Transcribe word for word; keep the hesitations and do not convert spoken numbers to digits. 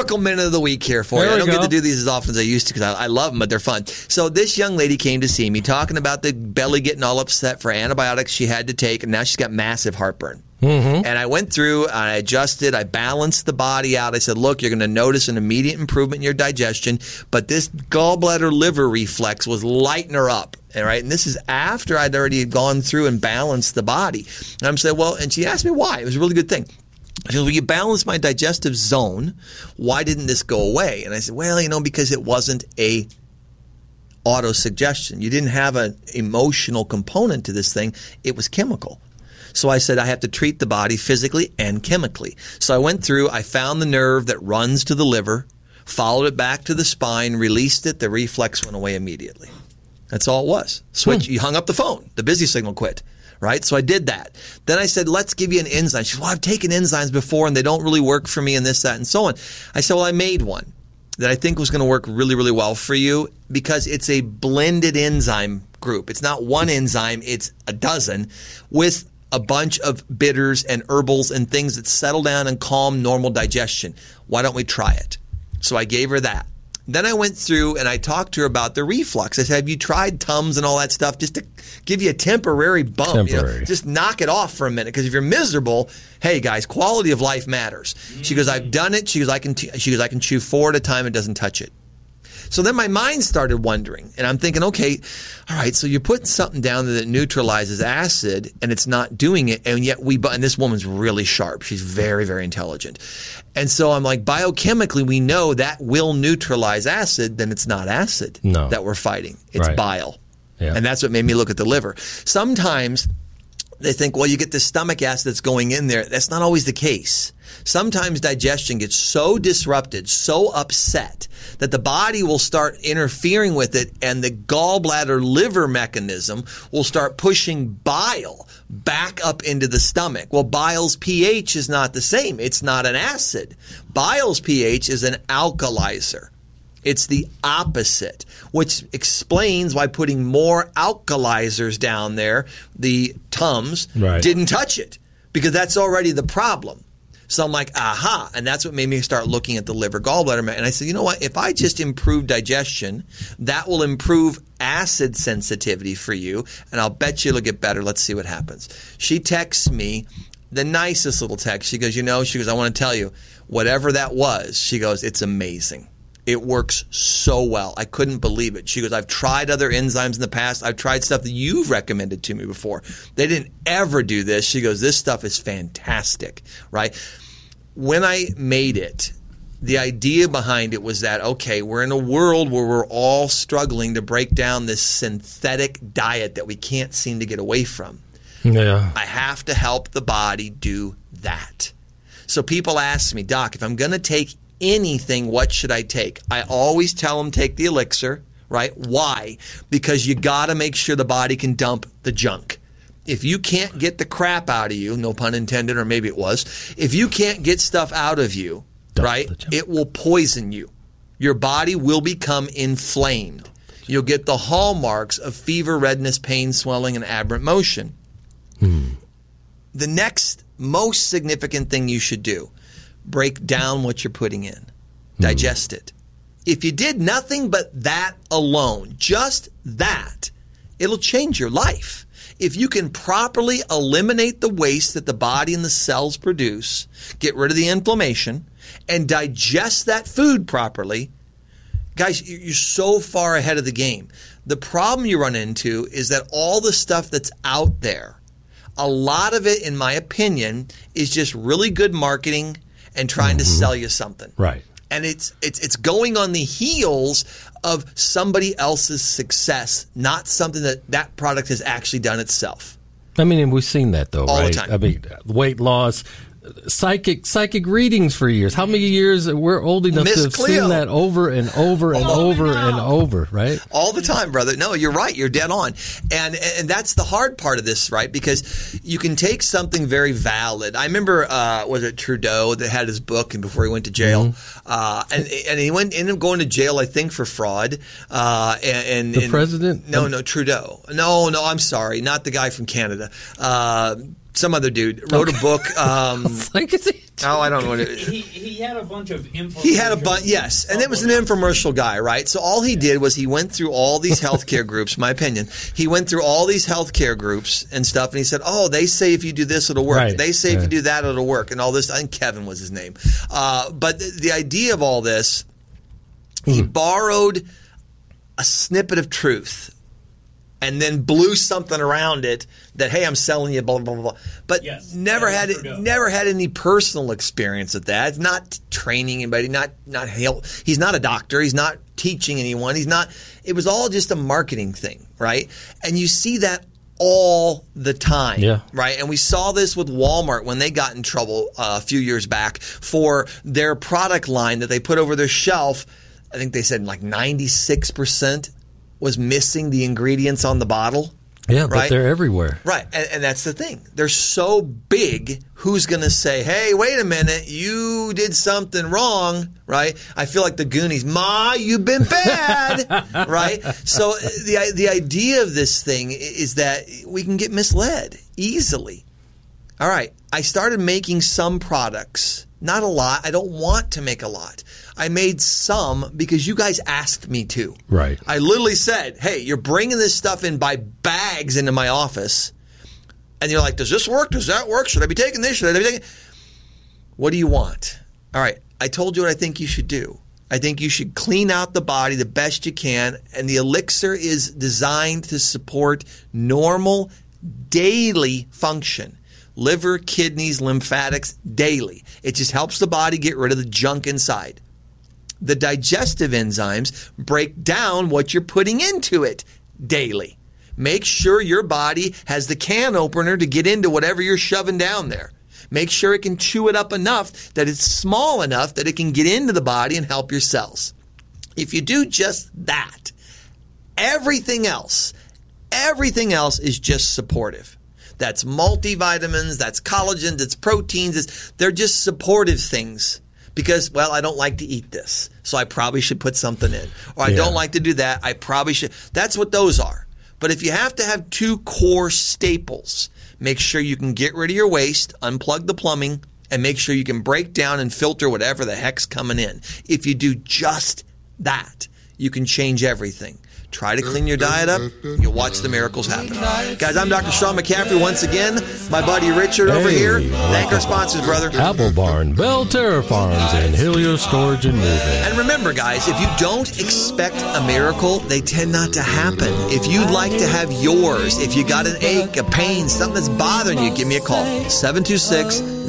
Miracle Minute of the Week here for There you. I we don't go. get to do these as often as I used to because I, I love them, but they're fun. So this young lady came to see me talking about the belly getting all upset for antibiotics she had to take, and now she's got massive heartburn. Mm-hmm. And I went through, I adjusted, I balanced the body out. I said, look, you're going to notice an immediate improvement in your digestion, but this gallbladder liver reflex was lighting her up. All right, and this is after I'd already gone through and balanced the body. And I'm saying, well, and she asked me why. It was a really good thing. She goes, well, you balanced my digestive zone. Why didn't this go away? And I said, well, you know, because it wasn't a auto-suggestion. You didn't have an emotional component to this thing. It was chemical. So I said I have to treat the body physically and chemically. So I went through, I found the nerve that runs to the liver, followed it back to the spine, released it, the reflex went away immediately. That's all it was. Switch, hmm. You hung up the phone. The busy signal quit. Right? So I did that. Then I said, let's give you an enzyme. She said, well, I've taken enzymes before and they don't really work for me and this, that, and so on. I said, well, I made one that I think was going to work really, really well for you because it's a blended enzyme group. It's not one enzyme. It's a dozen with a bunch of bitters and herbals and things that settle down and calm normal digestion. Why don't we try it? So I gave her that. Then I went through and I talked to her about the reflux. I said, have you tried Tums and all that stuff just to give you a temporary bump? Temporary. You know, just knock it off for a minute. Because if you're miserable, hey, guys, quality of life matters. She goes, I've done it. She goes, I can, t- she goes, I can chew four at a time. It doesn't touch it. So then my mind started wondering, and I'm thinking, okay, all right, so you're putting something down that neutralizes acid, and it's not doing it, and yet we, and this woman's really sharp. She's very, very intelligent. And so I'm like, biochemically, we know that will neutralize acid, then it's not acid no. that we're fighting. It's right. bile. Yeah. And that's what made me look at the liver. Sometimes they think, well, you get the stomach acid that's going in there. That's not always the case. Sometimes digestion gets so disrupted, so upset, that the body will start interfering with it, and the gallbladder liver mechanism will start pushing bile back up into the stomach. Well, bile's pH is not the same. It's not an acid. Bile's pH is an alkalizer. It's the opposite, which explains why putting more alkalizers down there, the Tums, right. didn't touch it, because that's already the problem. So I'm like, aha. And that's what made me start looking at the liver gallbladder. And I said, you know what? If I just improve digestion, that will improve acid sensitivity for you. And I'll bet you it'll get better. Let's see what happens. She texts me the nicest little text. She goes, you know, she goes, I want to tell you, whatever that was, she goes, it's amazing. It works so well. I couldn't believe it. She goes, I've tried other enzymes in the past. I've tried stuff that you've recommended to me before. They didn't ever do this. She goes, this stuff is fantastic, right? When I made it, the idea behind it was that, okay, we're in a world where we're all struggling to break down this synthetic diet that we can't seem to get away from. Yeah. I have to help the body do that. So people ask me, Doc, if I'm going to take anything, what should I take? I always tell them take the elixir, right? Why? Because you got to make sure the body can dump the junk. If you can't get the crap out of you, no pun intended, or maybe it was, if you can't get stuff out of you, dump right, it will poison you. Your body will become inflamed. You'll get the hallmarks of fever, redness, pain, swelling, and aberrant motion. Hmm. The next most significant thing you should do, break down what you're putting in. Digest it. If you did nothing but that alone, just that, it'll change your life. If you can properly eliminate the waste that the body and the cells produce, get rid of the inflammation, and digest that food properly, guys, you're so far ahead of the game. The problem you run into is that all the stuff that's out there, a lot of it, in my opinion, is just really good marketing and trying mm-hmm. to sell you something. Right. And it's it's it's going on the heels of somebody else's success, not something that that product has actually done itself. I mean, and we've seen that, though, all right? the time. I mean, weight loss, psychic psychic readings for years. How many years? We're old enough Miss to have Cleo. seen that over and over and Oh, over no. and over, right? All the time, brother. No, you're right. You're dead on. And and that's the hard part of this, right? Because you can take something very valid. I remember, uh, was it Trudeau that had his book and before he went to jail? Mm-hmm. Uh, and and he went ended up going to jail, I think, for fraud. Uh, and, and The and, president? No, no, Trudeau. No, no, I'm sorry. Not the guy from Canada. Uh, some other dude wrote a book. Um, like, is it? Oh, I don't know what it He, he had a bunch of infomercials. He had a bunch, yes, and it was an infomercial guy, right? So all he did was he went through all these healthcare groups. My opinion, he went through all these healthcare groups and stuff, and he said, "Oh, they say if you do this, it'll work. Right. They say if Right. you do that, it'll work." And all this. I think Kevin was his name. Uh, but the, the idea of all this, he Mm. borrowed a snippet of truth. And then blew something around it that, hey, I'm selling you, blah blah blah blah. But Yes, never that had is it, Trudeau. never had any personal experience with that. It's not training anybody, not not help. He's not a doctor. He's not teaching anyone. He's not. It was all just a marketing thing, right? And you see that all the time, Yeah. right? And we saw this with Walmart when they got in trouble uh, a few years back for their product line that they put over their shelf. I think they said like ninety-six percent was missing the ingredients on the bottle. Yeah, but right? they're everywhere. Right, and, and that's the thing. They're so big, who's going to say, hey, wait a minute, you did something wrong, right? I feel like the Goonies, Ma, you've been bad, right? So the, the idea of this thing is that we can get misled easily. All right, I started making some products. Not a lot. I don't want to make a lot. I made some because you guys asked me to. Right. I literally said, hey, you're bringing this stuff in by bags into my office. And you're like, does this work? Does that work? Should I be taking this? Should I be taking? What do you want? All right. I told you what I think you should do. I think you should clean out the body the best you can. And the elixir is designed to support normal daily function. Liver, kidneys, lymphatics, daily. It just helps the body get rid of the junk inside. The digestive enzymes break down what you're putting into it daily. Make sure your body has the can opener to get into whatever you're shoving down there. Make sure it can chew it up enough that it's small enough that it can get into the body and help your cells. If you do just that, everything else, everything else is just supportive. That's multivitamins, that's collagen, that's proteins. It's, they're just supportive things because, well, I don't like to eat this, so I probably should put something in. Or I Yeah. don't like to do that, I probably should. That's what those are. But if you have to have two core staples, make sure you can get rid of your waste, unplug the plumbing, and make sure you can break down and filter whatever the heck's coming in. If you do just that, you can change everything. Try to clean your diet up. You'll watch the miracles happen. Guys, I'm Doctor Sean McCaffrey once again. My buddy Richard over Hey. here. Thank our sponsors, brother. Apple Barn, Bell Terra Farms, and Helios Storage and Moving. And remember, guys, if you don't expect a miracle, they tend not to happen. If you'd like to have yours, if you got an ache, a pain, something that's bothering you, give me a call. seven two six,